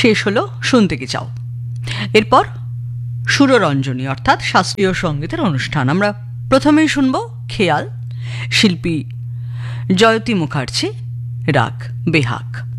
শেষ হলো শুনতে কি চাও। এরপর সুররঞ্জনী অর্থাৎ শাস্ত্রীয় সঙ্গীতের অনুষ্ঠান। আমরা প্রথমেই শুনব খেয়াল, শিল্পী জয়তী মুখার্জি, রাগ বেহাগ।